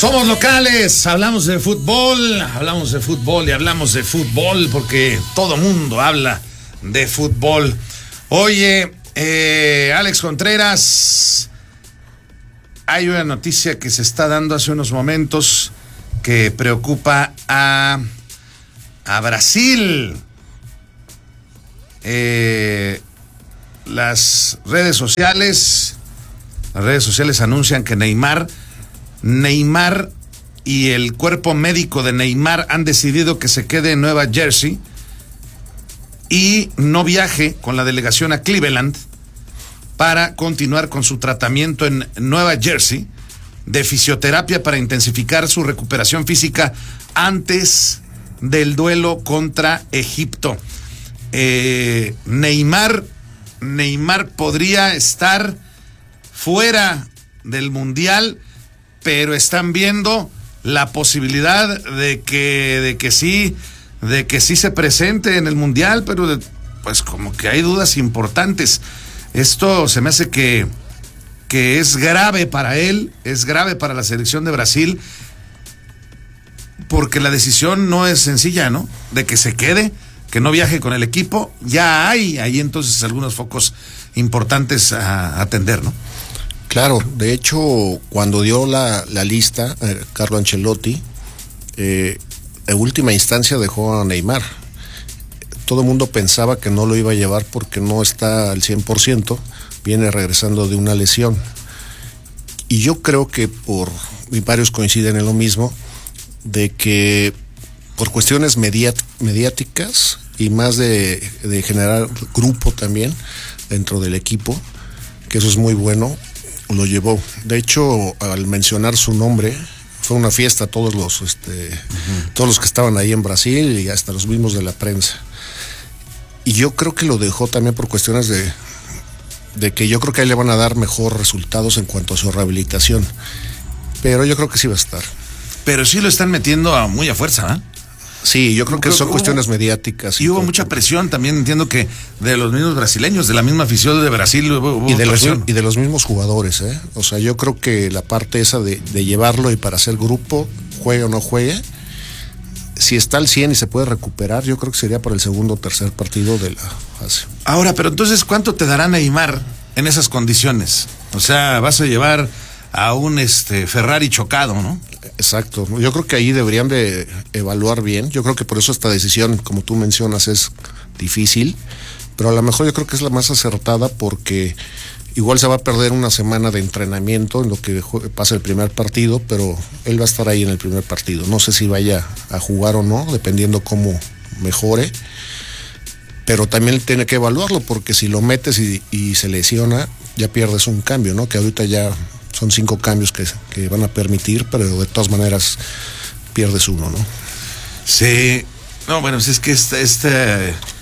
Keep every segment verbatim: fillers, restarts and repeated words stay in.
Somos locales, hablamos de fútbol, hablamos de fútbol y hablamos de fútbol porque todo mundo habla de fútbol. Oye, eh, Alex Contreras, hay una noticia que se está dando hace unos momentos que preocupa a, a Brasil. Eh, las redes sociales, las redes sociales anuncian que Neymar Neymar y el cuerpo médico de Neymar han decidido que se quede en Nueva Jersey y no viaje con la delegación a Cleveland para continuar con su tratamiento en Nueva Jersey de fisioterapia para intensificar su recuperación física antes del duelo contra Egipto. Eh, Neymar, Neymar podría estar fuera del Mundial, pero están viendo la posibilidad de que, de que sí, de que sí se presente en el Mundial, pero de, pues como que hay dudas importantes. Esto se me hace que, que es grave para él, es grave para la selección de Brasil, porque la decisión no es sencilla, ¿no? De que se quede, que no viaje con el equipo, ya hay ahí entonces algunos focos importantes a atender, ¿no? Claro, de hecho, cuando dio la, la lista, eh, Carlo Ancelotti, eh, en última instancia dejó a Neymar. Todo el mundo pensaba que no lo iba a llevar porque no está al cien por ciento, viene regresando de una lesión. Y yo creo que por, y varios coinciden en lo mismo, de que por cuestiones mediat, mediáticas y más de, de generar grupo también dentro del equipo, que eso es muy bueno, lo llevó. De hecho, al mencionar su nombre, fue una fiesta a todos los, este, uh-huh. todos los que estaban ahí en Brasil y hasta los mismos de la prensa. Y yo creo que lo dejó también por cuestiones de, de que yo creo que ahí le van a dar mejor resultados en cuanto a su rehabilitación. Pero yo creo que sí va a estar. Pero sí lo están metiendo a muy a fuerza, ¿eh? Sí, yo creo que creo son que cuestiones hubo, mediáticas. Y, y hubo todo. Mucha presión también, entiendo que de los mismos brasileños, de la misma afición de Brasil hubo, hubo y, de los, presión. y de los mismos jugadores, ¿eh? O sea, yo creo que la parte esa de, de llevarlo y para hacer grupo, juegue o no juegue, si está al cien y se puede recuperar, yo creo que sería para el segundo o tercer partido de la fase. Ahora, pero entonces, ¿cuánto te dará Neymar en esas condiciones? O sea, vas a llevar a un este Ferrari chocado, ¿no? Exacto, yo creo que ahí deberían de evaluar bien, yo creo que por eso esta decisión, como tú mencionas, es difícil, pero a lo mejor yo creo que es la más acertada porque igual se va a perder una semana de entrenamiento en lo que pasa el primer partido, pero él va a estar ahí en el primer partido, no sé si vaya a jugar o no, dependiendo cómo mejore, pero también tiene que evaluarlo porque si lo metes y, y se lesiona, ya pierdes un cambio, ¿no? Que ahorita ya son cinco cambios que, que van a permitir, pero de todas maneras pierdes uno, ¿no? Sí, no, bueno, es que esta, esta,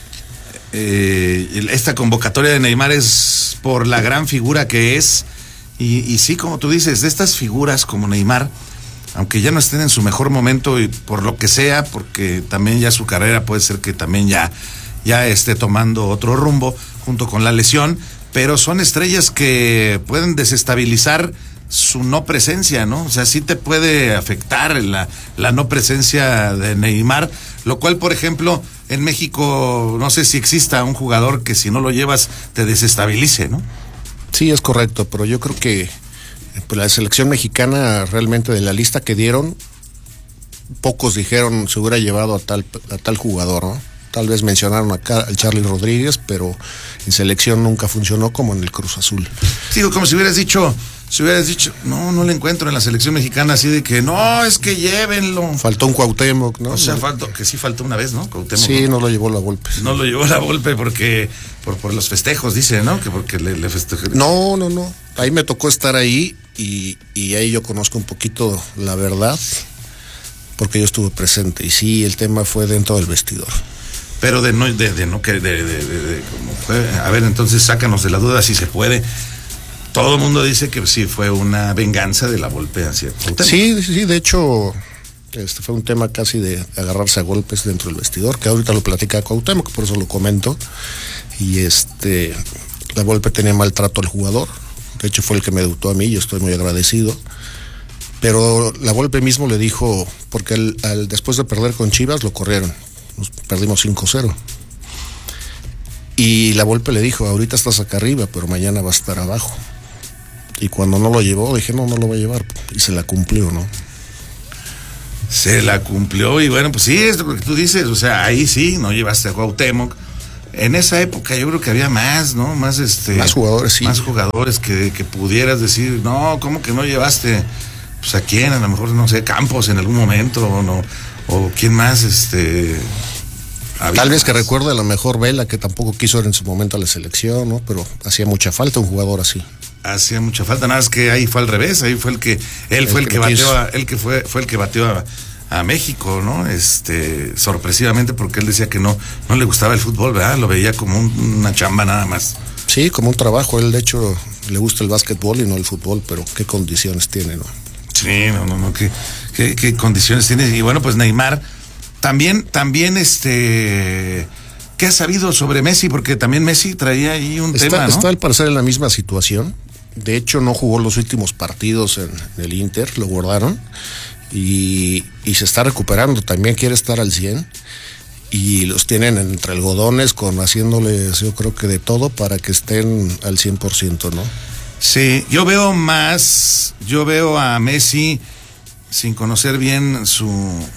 eh, esta convocatoria de Neymar es por la gran figura que es, y, y sí, como tú dices, de estas figuras como Neymar, aunque ya no estén en su mejor momento y por lo que sea, porque también ya su carrera puede ser que también ya, ya esté tomando otro rumbo junto con la lesión, pero son estrellas que pueden desestabilizar su no presencia, ¿no? O sea, sí te puede afectar la, la no presencia de Neymar, lo cual, por ejemplo, en México, no sé si exista un jugador que si no lo llevas te desestabilice, ¿no? Sí, es correcto, pero yo creo que pues, la selección mexicana realmente de la lista que dieron, pocos dijeron se hubiera llevado a tal, a tal jugador, ¿no? Tal vez mencionaron acá al Charly Rodríguez, pero en selección nunca funcionó como en el Cruz Azul. Sí, como si hubieras dicho, si hubieras dicho, no, no le encuentro en la selección mexicana así de que, no, es que llévenlo. Faltó un Cuauhtémoc, ¿no? O sea, faltó, que sí faltó una vez, ¿no? Cuauhtémoc, sí, ¿no? no lo llevó la Volpe. No lo llevó la Volpe porque, por, por los festejos, dice, ¿no? Que porque le, le festejó. No, no, no. Ahí me tocó estar ahí y, y ahí yo conozco un poquito la verdad, porque yo estuve presente. Y sí, el tema fue dentro del vestidor. Pero de no, de, de no que, de, de, de, de como fue, a ver, entonces sácanos de la duda si se puede. Todo el mundo dice que sí fue una venganza de la Volpe hacia Cuauhtémoc. Sí, sí, de hecho, este fue un tema casi de agarrarse a golpes dentro del vestidor, que ahorita lo platica Cuauhtémoc, por eso lo comento. Y este, la Volpe tenía maltrato al jugador. De hecho, fue el que me debutó a mí, yo estoy muy agradecido. Pero la Volpe mismo le dijo, porque al, al, después de perder con Chivas lo corrieron, nos perdimos cinco cero. Y la Volpe le dijo, ahorita estás acá arriba, pero mañana va a estar abajo. Y cuando no lo llevó, dije, no, no lo va a llevar. Y se la cumplió, ¿no? Se la cumplió y bueno, pues sí, es lo que tú dices, o sea, ahí sí, no llevaste a Cuauhtémoc. En esa época yo creo que había más, ¿no? Más este... Más jugadores, sí. Más jugadores que, que pudieras decir, no, ¿cómo que no llevaste? Pues a quién, a lo mejor, no sé, Campos en algún momento, o no, o quién más, este... Tal vez que recuerde a lo mejor Vela, que tampoco quiso ir en su momento a la selección, ¿no? Pero hacía mucha falta un jugador así. Hacía mucha falta, nada más que ahí fue al revés, ahí fue el que, él fue el, el que, que bateó, a, él que fue, fue el que bateó a, a México, ¿no? Este, sorpresivamente, porque él decía que no, no le gustaba el fútbol, ¿verdad? Lo veía como un, una chamba nada más. Sí, como un trabajo, él de hecho le gusta el básquetbol y no el fútbol, pero qué condiciones tiene, ¿no? Sí, no, no, no, qué, qué, qué condiciones tiene, y bueno, pues Neymar, también, también este... ¿Qué has sabido sobre Messi? Porque también Messi traía ahí un está, tema, ¿no? Está al parecer en la misma situación. De hecho, no jugó los últimos partidos en el Inter, lo guardaron. Y, y se está recuperando, también quiere estar al cien. Y los tienen entre algodones, con haciéndoles, yo creo que de todo para que estén al cien por ciento, ¿no? Sí, yo veo más, yo veo a Messi, sin conocer bien su,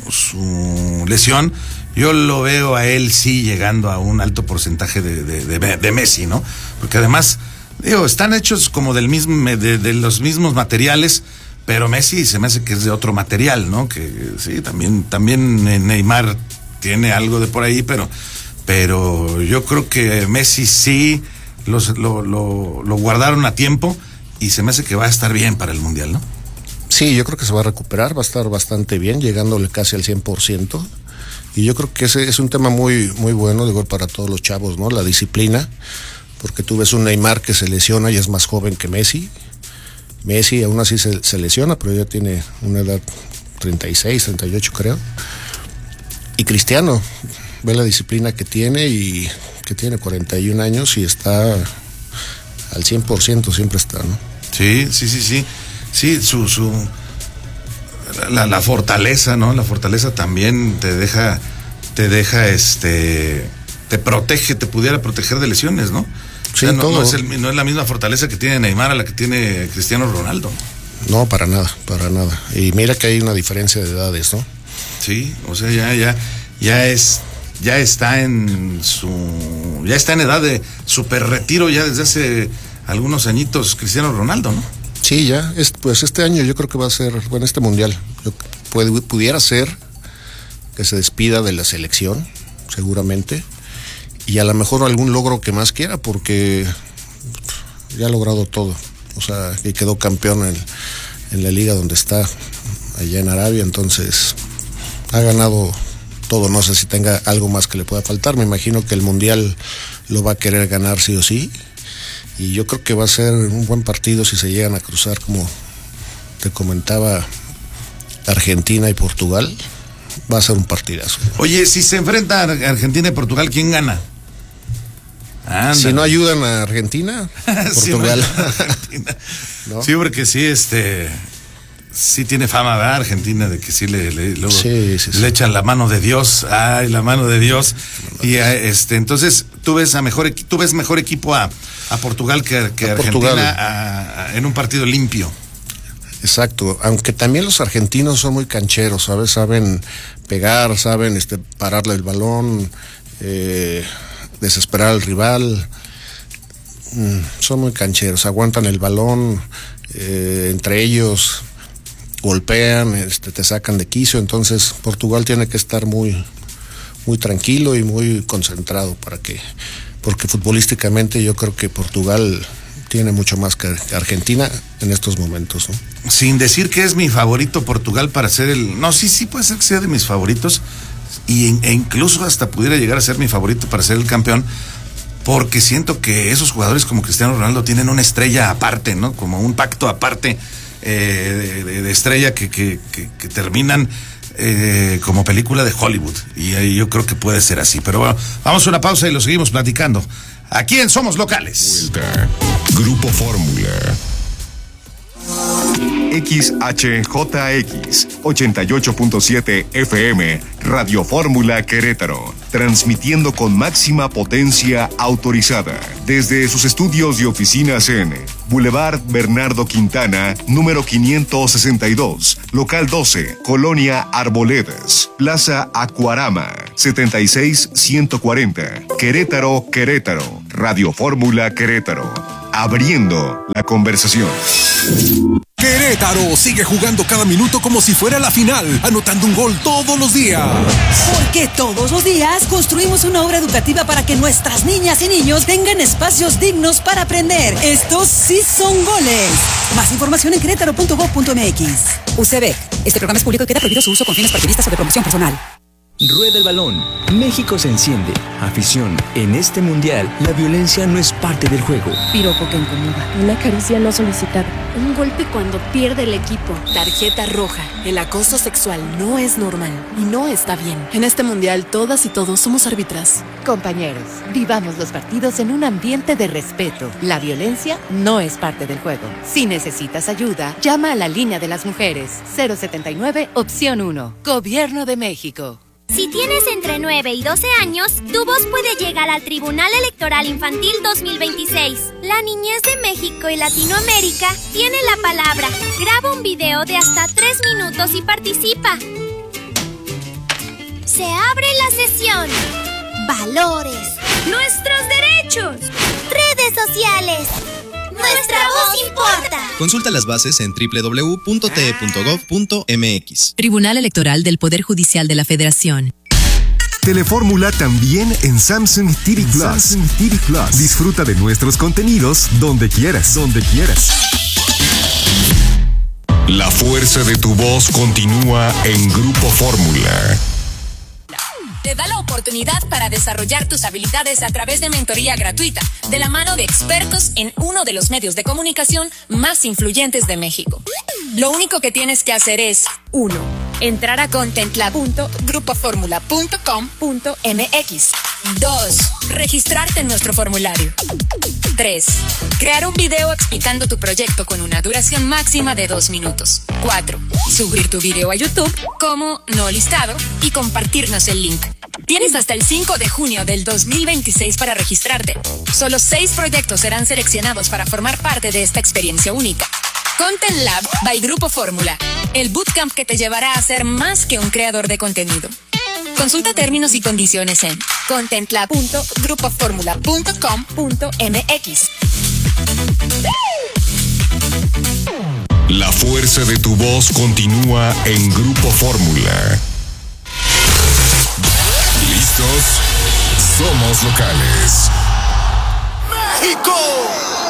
su lesión, yo lo veo a él sí llegando a un alto porcentaje de, de, de, de Messi, ¿no? Porque además, digo, están hechos como del mismo, de, de los mismos materiales, pero Messi se me hace que es de otro material, ¿no? Que sí, también, también Neymar tiene algo de por ahí, pero, pero yo creo que Messi sí los, lo, lo, lo guardaron a tiempo y se me hace que va a estar bien para el Mundial, ¿no? Sí, yo creo que se va a recuperar, va a estar bastante bien, llegándole casi al cien por ciento. Y yo creo que ese es un tema muy, muy bueno, digo, para todos los chavos, ¿no? La disciplina, porque tú ves un Neymar que se lesiona y es más joven que Messi. Messi aún así se, se lesiona, pero ya tiene una edad treinta y seis, treinta y ocho creo. Y Cristiano, ve la disciplina que tiene y que tiene cuarenta y un años y está al cien por ciento, siempre está, ¿no? Sí, sí, sí, sí. Sí, su, su la, la fortaleza, ¿no? La fortaleza también te deja, te deja, este, te protege, te pudiera proteger de lesiones, ¿no? Sí, o sea, no, todo. No, es el, no es la misma fortaleza que tiene Neymar a la que tiene Cristiano Ronaldo. No, para nada, para nada. Y mira que hay una diferencia de edades, ¿no? Sí, o sea, ya, ya, ya es, ya está en su, ya está en edad de super retiro ya desde hace algunos añitos Cristiano Ronaldo, ¿no? Sí, ya, es, pues este año yo creo que va a ser, bueno, este mundial, yo, puede, pudiera ser que se despida de la selección, seguramente, y a lo mejor algún logro que más quiera, porque ya ha logrado todo, o sea, que quedó campeón en, en la liga donde está, allá en Arabia, entonces ha ganado todo, no sé si tenga algo más que le pueda faltar, me imagino que el mundial lo va a querer ganar sí o sí. Y yo creo que va a ser un buen partido si se llegan a cruzar, como te comentaba, Argentina y Portugal. Va a ser un partidazo. Oye, si se enfrentan Argentina y Portugal, ¿quién gana? Anda. Si no ayudan a Argentina, Portugal. Sí, no Argentina. ¿No? Sí, porque sí, este, sí tiene fama, ¿verdad? Argentina, de que sí le, le, luego sí, sí, sí. le echan la mano de Dios, ay, la mano de Dios. Y este, entonces tú ves a mejor, tú ves mejor equipo a, a Portugal que, que a Argentina Portugal. A, a, en un partido limpio. Exacto, aunque también los argentinos son muy cancheros, ¿sabes? Saben pegar, saben este, pararle el balón, eh, desesperar al rival. Mm, son muy cancheros, aguantan el balón, eh, entre ellos golpean, este, te sacan de quicio, entonces Portugal tiene que estar muy, muy tranquilo y muy concentrado para que, porque futbolísticamente yo creo que Portugal tiene mucho más que Argentina en estos momentos, ¿no? Sin decir que es mi favorito Portugal para ser el, no, sí, sí puede ser que sea de mis favoritos y, e incluso hasta pudiera llegar a ser mi favorito para ser el campeón, porque siento que esos jugadores como Cristiano Ronaldo tienen una estrella aparte, ¿no? Como un pacto aparte. Eh, de, de estrella que, que, que, que terminan eh, como película de Hollywood y eh, yo creo que puede ser así, pero bueno, vamos a una pausa y lo seguimos platicando aquí en Somos Locales. Vuelta. Grupo Fórmula. X H J X ochenta y ocho punto siete F M, Radio Fórmula Querétaro, transmitiendo con máxima potencia autorizada desde sus estudios y oficinas en Boulevard Bernardo Quintana, número quinientos sesenta y dos, local doce, Colonia Arboledas, Plaza Acuarama, setenta y seis ciento cuarenta, Querétaro, Querétaro, Radio Fórmula Querétaro, abriendo la conversación. Querétaro sigue jugando cada minuto como si fuera la final, anotando un gol todos los días. Porque todos los días construimos una obra educativa para que nuestras niñas y niños tengan espacios dignos para aprender. Estos sí son goles. Más información en querétaro punto gob punto m x. U C B. Este programa es público y queda prohibido su uso con fines partidistas o de promoción personal. Rueda el balón. México se enciende. Afición. En este mundial, la violencia no es parte del juego. Piropo que incomoda. Una caricia no solicitada. Un golpe cuando pierde el equipo. Tarjeta roja. El acoso sexual no es normal y no está bien. En este mundial, todas y todos somos árbitras. Compañeros, vivamos los partidos en un ambiente de respeto. La violencia no es parte del juego. Si necesitas ayuda, llama a la línea de las mujeres. cero setenta y nueve, opción uno. Gobierno de México. Si tienes entre nueve y doce años, tu voz puede llegar al Tribunal Electoral Infantil dos mil veintiséis. La niñez de México y Latinoamérica tiene la palabra. Graba un video de hasta tres minutos y participa. Se abre la sesión. Valores. Nuestros derechos. Redes sociales. Nuestra voz importa. Consulta las bases en doble u doble u doble u punto t e punto gob punto m x. Tribunal Electoral del Poder Judicial de la Federación. Telefórmula también en Samsung T V Plus. Samsung T V Plus. Disfruta de nuestros contenidos donde quieras, donde quieras. La fuerza de tu voz continúa en Grupo Fórmula. Te da la oportunidad para desarrollar tus habilidades a través de mentoría gratuita, de la mano de expertos en uno de los medios de comunicación más influyentes de México. Lo único que tienes que hacer es, uno, entrar a contentlab punto grupo fórmula punto com punto m x. dos. Registrarte en nuestro formulario. tres. Crear un video explicando tu proyecto con una duración máxima de dos minutos. cuatro. Subir tu video a YouTube como no listado y compartirnos el link. Tienes hasta el cinco de junio del dos mil veintiséis para registrarte. Solo seis proyectos serán seleccionados para formar parte de esta experiencia única. Content Lab by Grupo Fórmula, el bootcamp que te llevará a ser más que un creador de contenido. Consulta términos y condiciones en contentlab punto grupo fórmula punto com punto m x. La fuerza de tu voz continúa en Grupo Fórmula. ¿Listos? Somos locales. ¡México!